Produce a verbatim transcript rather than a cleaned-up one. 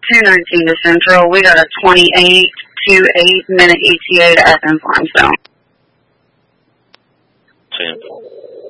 two nineteen to Central. We got a twenty-eight to eight minute E T A to Athens Limestone. ten.